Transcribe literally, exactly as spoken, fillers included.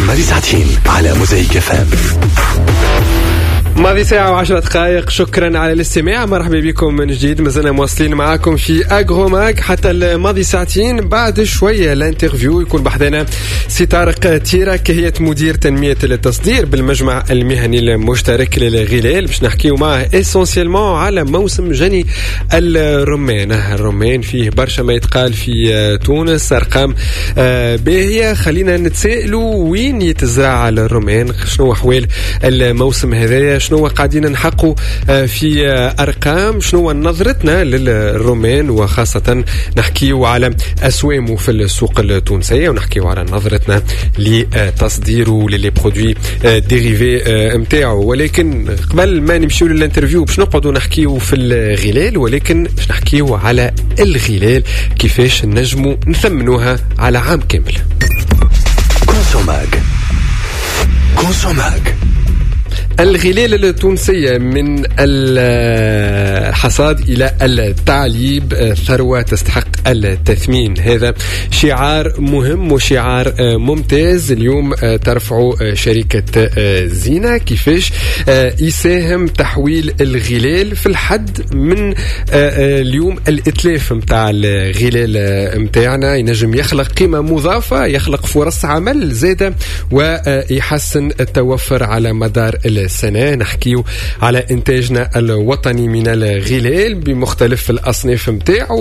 ماضي ساعتين على موزايك اف ام. ماضي ساعة وعشرة دقائق. شكرا على الاستماع، مرحبا بكم من جديد. مازلنا مواصلين معاكم في أغروماك حتى الماضي ساعتين. بعد شوية الانترفيو يكون بحدنا سي طارق تيرك، هي مدير تنمية التصدير بالمجمع المهني المشترك للغلال، باش نحكيو معه اسونسيالمون على موسم جني الرمان. الرمان فيه برشا ما يتقال في تونس، أرقام باهية. خلينا نتسائلوا وين يتزرع الرمان، شنو أحوال الموسم هذايا، شنو قاعدين نحقوا في أرقام، شنو نظرتنا للرومان، وخاصة نحكيو على أسوامه في السوق التونسية، ونحكيو على نظرتنا لتصديره للي برودوي ديريفي متاعه. ولكن قبل ما نمشيو للانترفيو باش نقعدوا نحكيو في الغلال، ولكن باش نحكيو على الغلال كيفاش نجموا نثمنوها على عام كامل. كونسوماك كونسوماك الغلال التونسية من الحصاد إلى التعليب ثروة تستحق التثمين. هذا شعار مهم وشعار ممتاز. اليوم ترفع شركة زينة كيفاش يساهم تحويل الغلال في الحد من اليوم الإتلاف متاع الغلال متاعنا، ينجم يخلق قيمة مضافة، يخلق فرص عمل زادة، ويحسن التوفر على مدار السنة. نحكيو على إنتاجنا الوطني من الغلال بمختلف الأصناف متاعه.